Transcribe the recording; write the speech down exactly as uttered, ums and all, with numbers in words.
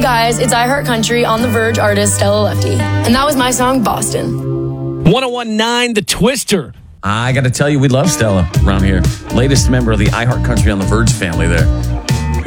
guys, it's iHeartCountry on the Verge artist Stella Lefty. And that was my song, Boston. one oh one point nine The Twister. I got to tell you, we love Stella around here. Latest member of the iHeartCountry on the Verge family there.